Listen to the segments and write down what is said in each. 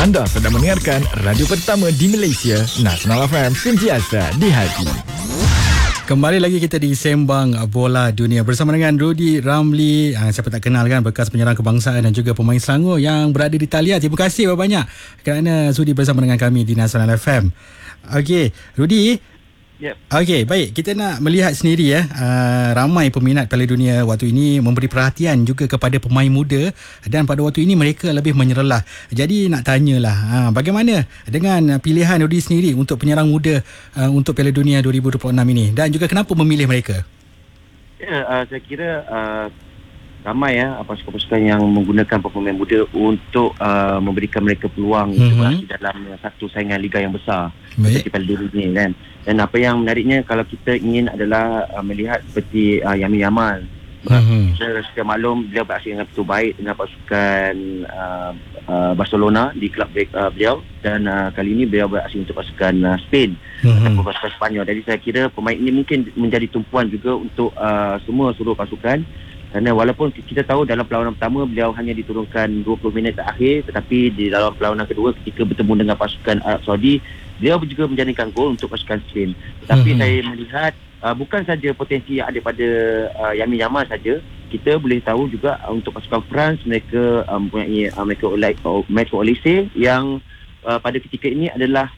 Anda sedang mendengarkan radio pertama di Malaysia, Nasional FM, sentiasa di hati. Kembali lagi kita di Sembang Bola Dunia bersama dengan Rudy Ramli, siapa tak kenal kan, bekas penyerang kebangsaan dan juga pemain Selangor yang berada di Italia. Terima kasih banyak kerana sudi bersama dengan kami di Nasional FM. Okey, Rudy. Yep. Okey, baik. Kita nak melihat sendiri ramai peminat Piala Dunia waktu ini memberi perhatian juga kepada pemain muda dan pada waktu ini mereka lebih menyerelah. Jadi nak tanyalah, bagaimana dengan pilihan Rudy sendiri untuk penyerang muda untuk Piala Dunia 2026 ini dan juga kenapa memilih mereka? Ya, saya kira ramai pasukan-pasukan yang menggunakan pemain muda untuk memberikan mereka peluang untuk berhasil dalam satu saingan liga yang besar seperti Piala Dunia kan. Dan apa yang menariknya kalau kita ingin adalah melihat seperti Yamin Yamal. Saya maklum beliau berhasil dengan betul baik dengan pasukan Barcelona di klub beliau dan kali ini beliau berhasil untuk pasukan Spain ataupun pasukan Sepanyol. Jadi saya kira pemain ini mungkin menjadi tumpuan juga untuk seluruh pasukan. Kerana walaupun kita tahu dalam perlawanan pertama beliau hanya diturunkan 20 minit terakhir, tetapi di dalam perlawanan kedua ketika bertemu dengan pasukan Arab Saudi, beliau juga menjadikan gol untuk pasukan Spain. Tetapi saya melihat bukan saja potensi yang ada pada Yamin Yamal saja, kita boleh tahu juga untuk pasukan France mereka mempunyai Michael Olise yang pada ketika ini adalah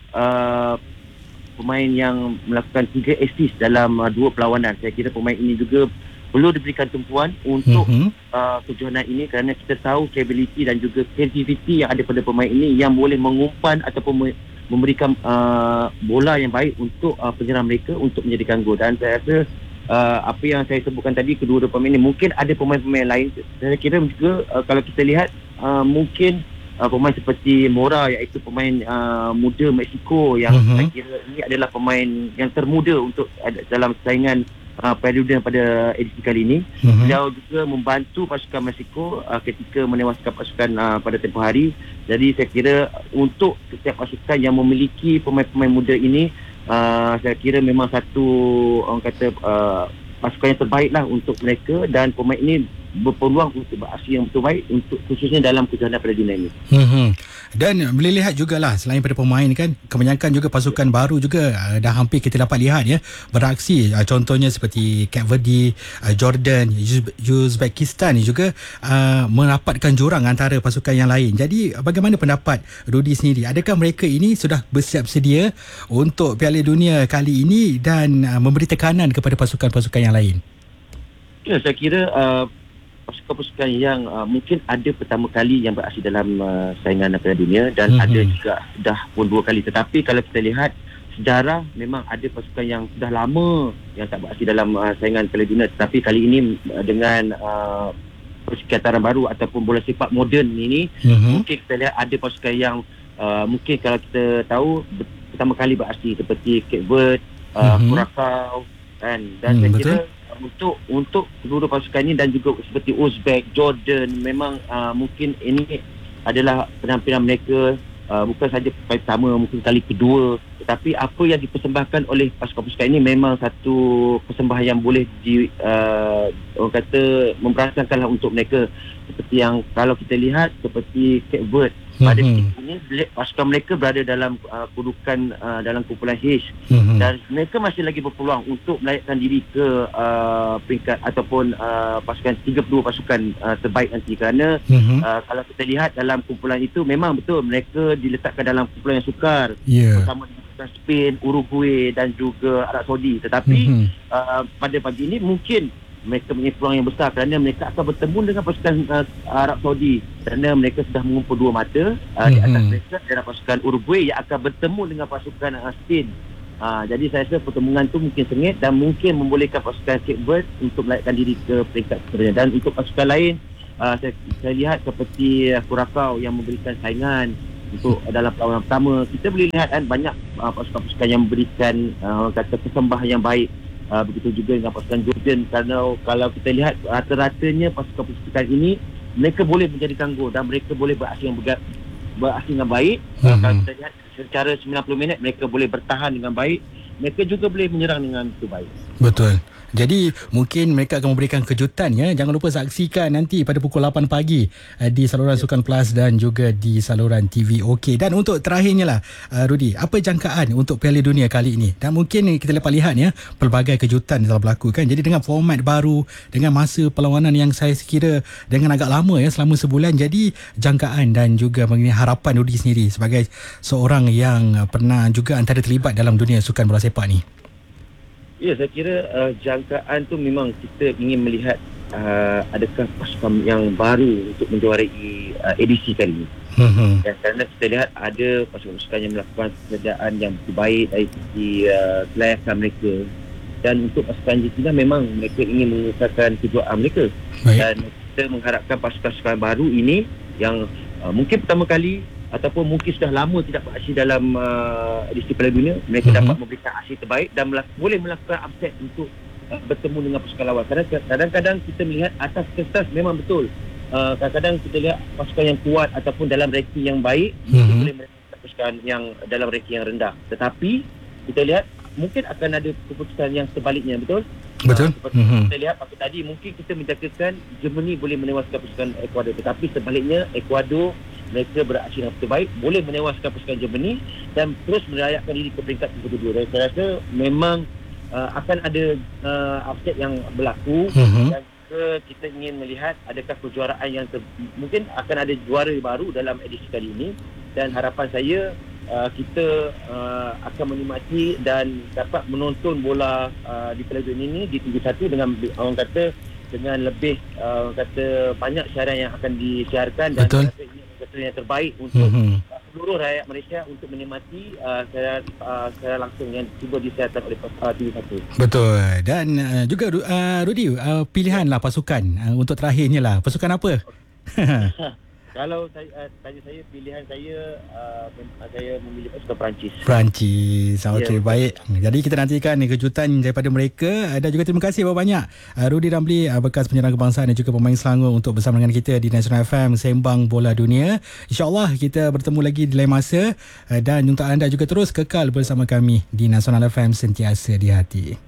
pemain yang melakukan 3 assist dalam 2 perlawanan. Saya kira pemain ini juga perlu diberikan tumpuan untuk kejohanan ini kerana kita tahu capability dan juga creativity yang ada pada pemain ini yang boleh mengumpan ataupun memberikan bola yang baik untuk penyerang mereka untuk menjadikan gol. Dan saya rasa apa yang saya sebutkan tadi, kedua-dua pemain ini mungkin ada pemain-pemain lain. Saya kira juga kalau kita lihat mungkin pemain seperti Mora, iaitu pemain muda Mexico yang saya kira ini adalah pemain yang termuda untuk dalam saingan Piala Dunia pada edisi kali ini. Beliau juga membantu pasukan Mexico ketika menewaskan pasukan pada tempoh hari. Jadi saya kira untuk setiap pasukan yang memiliki pemain-pemain muda ini, saya kira memang satu orang kata pasukan yang terbaik lah untuk mereka, dan pemain ini berpeluang untuk beraksi yang betul baik untuk khususnya dalam kejohanan Piala Dunia ini. Dan boleh lihat jugalah selain pada pemain kan, kebanyakan juga pasukan baru juga dah hampir kita dapat lihat beraksi. Contohnya seperti Cape Verde, Jordan, Uzbekistan juga merapatkan jurang antara pasukan yang lain. Jadi bagaimana pendapat Rudy sendiri? Adakah mereka ini sudah bersiap sedia untuk Piala Dunia kali ini dan memberi tekanan kepada pasukan-pasukan yang lain? Ya, saya kira pasukan-pasukan yang mungkin ada pertama kali yang beraksi dalam saingan Piala Dunia dan ada juga dah pun 2 kali. Tetapi kalau kita lihat sejarah, memang ada pasukan yang sudah lama yang tak beraksi dalam saingan Piala Dunia. Tetapi kali ini dengan persekitaran baru ataupun bola sepak moden ini, mungkin kita lihat ada pasukan yang mungkin kalau kita tahu pertama kali beraksi seperti Cape Verde, Curacao kan. Dan saya kira untuk kedua pasukan ini dan juga seperti Uzbek, Jordan, memang mungkin ini adalah penampilan mereka bukan saja kali pertama, mungkin kali kedua, tetapi apa yang dipersembahkan oleh pasukan-pasukan ini memang satu persembahan yang boleh orang kata memberasakanlah untuk mereka. Seperti yang kalau kita lihat seperti Cape Verde, pada ketika ini pasukan mereka berada dalam kedudukan dalam kumpulan H, dan mereka masih lagi berpeluang untuk melayakkan diri ke peringkat ataupun pasukan 32 pasukan terbaik nanti. Kerana kalau kita lihat dalam kumpulan itu memang betul mereka diletakkan dalam kumpulan yang sukar bersama dengan Spain, Uruguay dan juga Arab Saudi. Tetapi pada pagi ini mungkin mereka mempunyai peluang yang besar kerana mereka akan bertemu dengan pasukan Arab Saudi, kerana mereka sudah mengumpul 2 mata di atas mereka adalah pasukan Uruguay yang akan bertemu dengan pasukan Spain. Jadi saya rasa pertemuan itu mungkin sengit dan mungkin membolehkan pasukan Cape Verde untuk melayakkan diri ke peringkat seterusnya. Dan untuk pasukan lain, saya lihat seperti Curacao yang memberikan saingan untuk dalam perlawanan pertama. Kita boleh lihat banyak pasukan-pasukan yang memberikan kata persembahan yang baik. Begitu juga dengan pasukan Jordan, kerana kalau kita lihat rata-ratanya pasukan-pasukan ini mereka boleh menjadikan gol dan mereka boleh beraksi dengan baik. Kalau kita lihat secara 90 minit mereka boleh bertahan dengan baik, mereka juga boleh menyerang dengan begitu baik. Betul. Jadi mungkin mereka akan memberikan kejutan ya. Jangan lupa saksikan nanti pada pukul 8 pagi di saluran Sukan Plus dan juga di saluran TV OK. Dan untuk terakhirnya lah Rudy, apa jangkaan untuk Piala Dunia kali ini? Dan mungkin kita dapat lihat ya, pelbagai kejutan telah berlaku kan. Jadi dengan format baru, dengan masa perlawanan yang saya sekira dengan agak lama ya, selama sebulan. Jadi jangkaan dan juga mengenai harapan Rudy sendiri sebagai seorang yang pernah juga antara terlibat dalam dunia sukan bola sepak ni. Ya, saya kira jangkaan tu memang kita ingin melihat adakah pasukan yang baru untuk menjuarai edisi kali ini. Dan kerana kita lihat ada pasukan-pasukan yang melakukan pekerjaan yang baik dari segi kelayakan mereka. Dan untuk pasukan Argentina memang mereka ingin mengusahakan kejuaraan mereka. Baik. Dan kita mengharapkan pasukan-pasukan baru ini yang mungkin pertama kali ataupun mungkin sudah lama tidak beraksi dalam edisi Piala Dunia, mereka dapat memberikan aksi terbaik dan boleh melakukan upset untuk bertemu dengan pasukan lawan. Kadang-kadang kita melihat atas kertas memang betul. Kadang-kadang kita lihat pasukan yang kuat ataupun dalam ranking yang baik boleh melakukan pasukan yang dalam ranking yang rendah. Tetapi kita lihat mungkin akan ada keputusan yang sebaliknya, betul? Betul. Seperti kita lihat waktu tadi mungkin kita menjangkakan Germany boleh menewaskan pasukan Ecuador, tetapi sebaliknya Ecuador mereka beraksi dengan terbaik, boleh menewaskan pasukan Germany dan terus merayakkan diri ke peringkat kedua. Dan saya rasa memang akan ada upset yang berlaku dan kita ingin melihat adakah kejuaraan yang mungkin akan ada juara baru dalam edisi kali ini. Dan harapan saya kita akan menikmati dan dapat menonton bola di Piala Dunia ini di TV1 dengan orang kata dengan lebih banyak siaran yang akan disiarkan. Dan betul. Yang terbaik untuk seluruh rakyat Malaysia untuk menikmati secara langsung yang cuba disiarkan oleh TV1. Betul. Dan juga Rudy, pilihanlah pasukan untuk terakhirnya lah. Pasukan apa? Kalau tanya saya, pilihan saya memilih pasukan Perancis. Perancis. Okey, baik. Jadi kita nantikan kejutan daripada mereka. Dan juga terima kasih banyak Rudy Ramli, bekas penyerang kebangsaan dan juga pemain Selangor untuk bersama dengan kita di Nasional FM Sembang Bola Dunia. InsyaAllah kita bertemu lagi di lain masa. Dan untuk anda juga terus kekal bersama kami di Nasional FM, sentiasa di hati.